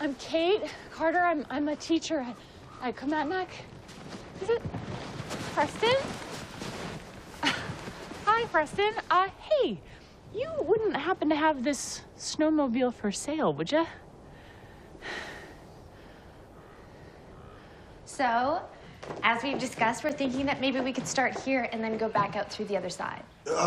I'm Kate Carter. I'm a teacher at Comatnac. Is it Preston? Hi, Preston. Hey, you wouldn't happen to have this snowmobile for sale, would you? So, as we've discussed, we're thinking that maybe we could start here and then go back out through the other side.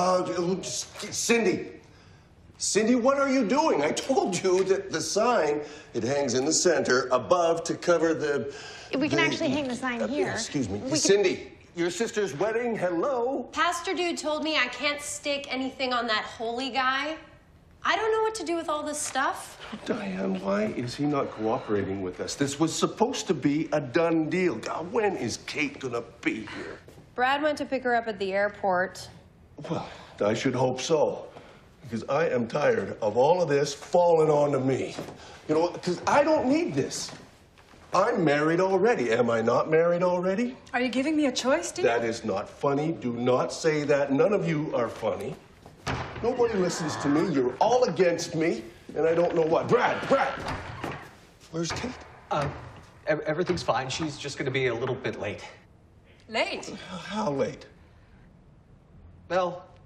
Cindy, what are you doing? I told you that the sign, it hangs in the center above to cover the... We can actually hang the sign here. Excuse me. Cindy, your sister's wedding, hello? Pastor Dude told me I can't stick anything on that holy guy. I don't know what to do with all this stuff. Diane, why is he not cooperating with us? This was supposed to be a done deal. God, when is Kate gonna be here? Brad went to pick her up at the airport. Well, I should hope so. Because I am tired of all of this falling onto me. You know, because I don't need this. I'm married already. Am I not married already? Are you giving me a choice, dear? That is not funny. Do not say that. None of you are funny. Nobody listens to me. You're all against me, and I don't know what. Brad! Where's Kate? Everything's fine. She's just going to be a little bit late. Late? How late? Well,